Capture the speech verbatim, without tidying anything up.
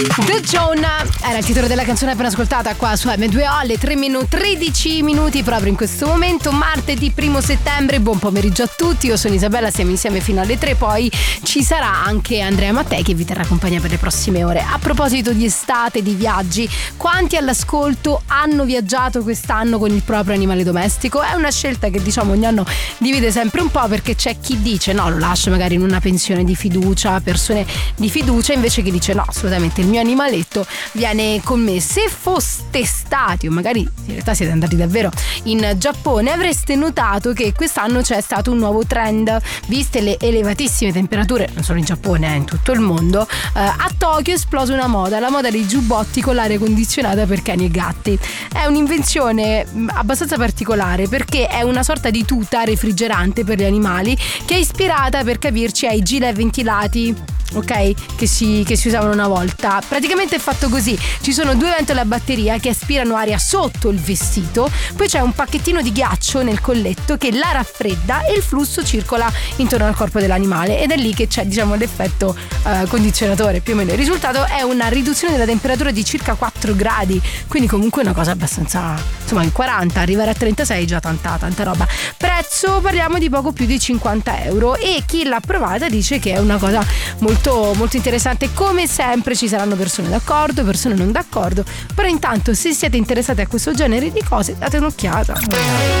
The Jonah era il titolo della canzone appena ascoltata qua su emme due o, alle tre meno tredici minuti proprio in questo momento, martedì primo settembre. Buon pomeriggio a tutti, io sono Isabella, siamo insieme fino alle tre, poi ci sarà anche Andrea Mattei che vi terrà compagnia per le prossime ore. A proposito di estate, di viaggi, quanti all'ascolto hanno viaggiato quest'anno con il proprio animale domestico? È una scelta che diciamo ogni anno divide sempre un po', perché c'è chi dice no, lo lascio magari in una pensione di fiducia, persone di fiducia, invece chi dice no, assolutamente il mio animaletto viene con me. Se foste stati, o magari in realtà siete andati davvero in Giappone, avreste notato che quest'anno c'è stato un nuovo trend, viste le elevatissime temperature non solo in Giappone, eh, in tutto il mondo. eh, a Tokyo è esplosa una moda, la moda dei giubbotti con l'aria condizionata per cani e gatti. È un'invenzione abbastanza particolare, perché è una sorta di tuta refrigerante per gli animali che è ispirata, per capirci, ai gilet ventilati, ok, che si, che si usavano una volta. Praticamente è fatto così: ci sono due ventole a batteria che aspirano aria sotto il vestito, poi c'è un pacchettino di ghiaccio nel colletto che la raffredda e il flusso circola intorno al corpo dell'animale, ed è lì che c'è, diciamo, l'effetto eh, condizionatore più o meno. Il risultato è una riduzione della temperatura di circa quattro gradi, quindi comunque una cosa abbastanza, insomma, in quaranta arrivare a trentasei già tanta tanta roba. Prezzo, parliamo di poco più di cinquanta euro, e chi l'ha provata dice che è una cosa molto molto interessante. Come sempre ci saranno persone d'accordo, persone non d'accordo, però intanto se siete interessati a questo genere di cose date un'occhiata.